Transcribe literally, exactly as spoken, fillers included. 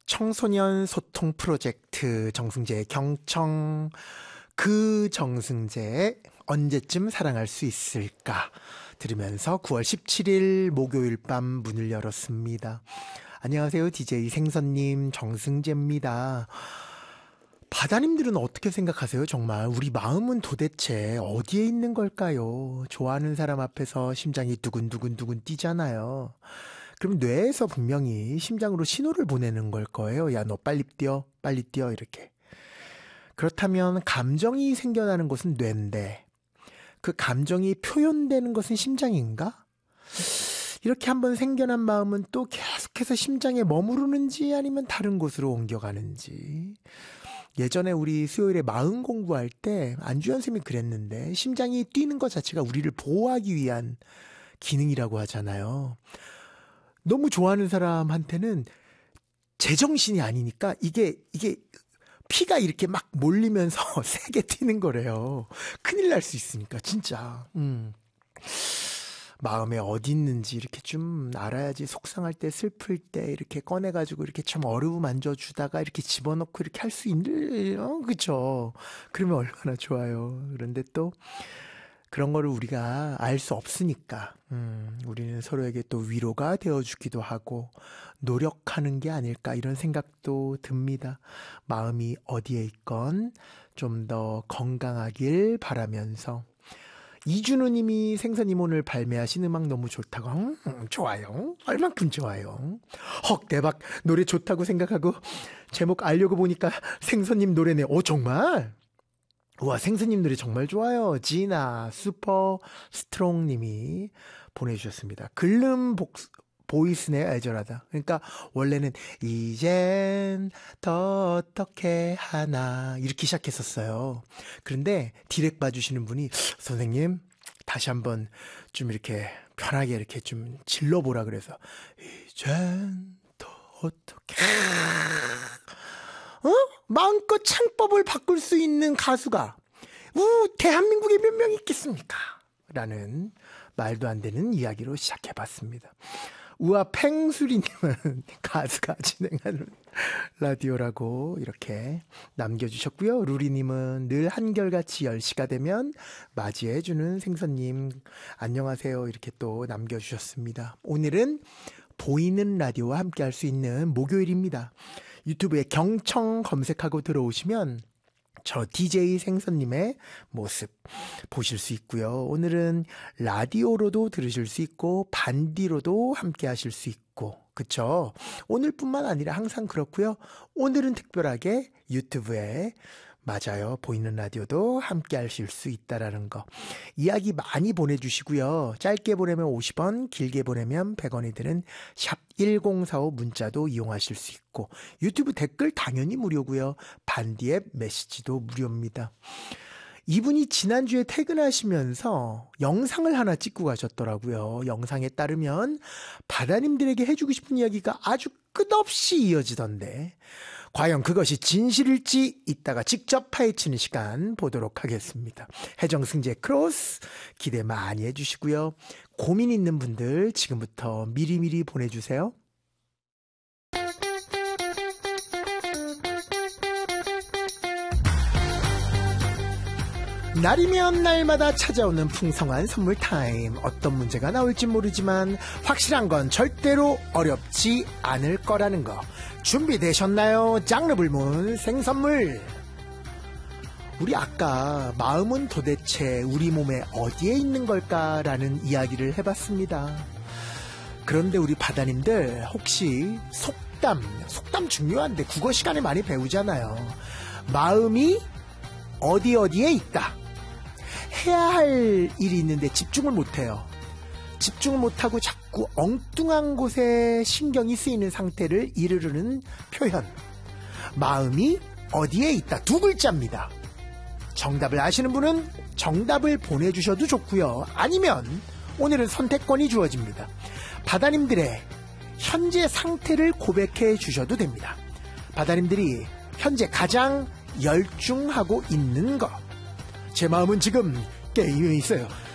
청소년 소통 프로젝트 정승재 경청. 그 정승재 언제쯤 사랑할 수 있을까 들으면서 구월 십칠일 목요일 밤 문을 열었습니다. 안녕하세요, 디제이 생선님 정승재입니다. 바다님들은 어떻게 생각하세요? 정말 우리 마음은 도대체 어디에 있는 걸까요? 좋아하는 사람 앞에서 심장이 두근두근두근 뛰잖아요. 그럼 뇌에서 분명히 심장으로 신호를 보내는 걸 거예요. 야, 너 빨리 뛰어, 빨리 뛰어, 이렇게. 그렇다면 감정이 생겨나는 것은 뇌인데 그 감정이 표현되는 것은 심장인가? 이렇게 한번 생겨난 마음은 또 계속해서 심장에 머무르는지 아니면 다른 곳으로 옮겨가는지. 예전에 우리 수요일에 마음 공부할 때 안주현 쌤이 그랬는데 심장이 뛰는 것 자체가 우리를 보호하기 위한 기능이라고 하잖아요. 너무 좋아하는 사람한테는 제정신이 아니니까 이게 이게 피가 이렇게 막 몰리면서 세게 튀는 거래요. 큰일 날 수 있으니까 진짜. 음. 마음에 어디 있는지 이렇게 좀 알아야지. 속상할 때, 슬플 때 이렇게 꺼내가지고 이렇게 좀 어루만져 주다가 이렇게 집어넣고 이렇게 할 수 있는, 어, 그쵸? 그러면 얼마나 좋아요. 그런데 또 그런 거를 우리가 알 수 없으니까 음, 우리는 서로에게 또 위로가 되어주기도 하고 노력하는 게 아닐까 이런 생각도 듭니다. 마음이 어디에 있건 좀 더 건강하길 바라면서. 이준우 님이 생선님 오늘 발매하신 음악 너무 좋다고. 음, 좋아요. 얼만큼 좋아요. 헉, 대박. 노래 좋다고 생각하고 제목 알려고 보니까 생선님 노래네. 오, 정말? 우와, 생선님 노래 정말 좋아요. 지나 슈퍼 스트롱 님이 보내주셨습니다. 글름 복, 보이스네 애절하다. 그러니까 원래는 이젠 더 어떻게 하나 이렇게 시작했었어요. 그런데 디렉 봐주시는 분이 선생님 다시 한번 좀 이렇게 편하게 이렇게 좀 질러보라 그래서 이젠 더 어떻게 어? 마음껏 창법을 바꿀 수 있는 가수가 우 대한민국에 몇 명 있겠습니까? 라는 말도 안 되는 이야기로 시작해봤습니다. 우와, 팽수리님은 가수가 진행하는 라디오라고 이렇게 남겨주셨고요. 루리님은 늘 한결같이 열 시가 되면 맞이해주는 생선님 안녕하세요 이렇게 또 남겨주셨습니다. 오늘은 보이는 라디오와 함께 할 수 있는 목요일입니다. 유튜브에 경청 검색하고 들어오시면 저 디제이 생선님의 모습 보실 수 있고요. 오늘은 라디오로도 들으실 수 있고 반디로도 함께 하실 수 있고 그쵸? 오늘뿐만 아니라 항상 그렇고요. 오늘은 특별하게 유튜브에 맞아요. 보이는 라디오도 함께 하실 수 있다라는 거. 이야기 많이 보내주시고요. 짧게 보내면 오십 원, 길게 보내면 백 원이 드는 샵 일공사오 문자도 이용하실 수 있고 유튜브 댓글 당연히 무료고요. 반디 앱 메시지도 무료입니다. 이분이 지난주에 퇴근하시면서 영상을 하나 찍고 가셨더라고요. 영상에 따르면 바다님들에게 해주고 싶은 이야기가 아주 끝없이 이어지던데 과연 그것이 진실일지 이따가 직접 파헤치는 시간 보도록 하겠습니다. 해정승재 크로스 기대 많이 해주시고요. 고민 있는 분들 지금부터 미리미리 보내주세요. 날이면 날마다 찾아오는 풍성한 선물 타임. 어떤 문제가 나올지 모르지만 확실한 건 절대로 어렵지 않을 거라는 거. 준비되셨나요? 장르 불문 생선물. 우리 아까 마음은 도대체 우리 몸에 어디에 있는 걸까라는 이야기를 해봤습니다. 그런데 우리 바다님들 혹시 속담, 속담 중요한데 국어 시간에 많이 배우잖아요. 마음이 어디 어디에 있다. 해야 할 일이 있는데 집중을 못해요. 집중을 못하고 자꾸 엉뚱한 곳에 신경이 쓰이는 상태를 이르르는 표현. 마음이 어디에 있다. 두 글자입니다. 정답을 아시는 분은 정답을 보내주셔도 좋고요. 아니면 오늘은 선택권이 주어집니다. 바다님들의 현재 상태를 고백해 주셔도 됩니다. 바다님들이 현재 가장 열중하고 있는 것. 제 마음은 지금 게임에 있어요.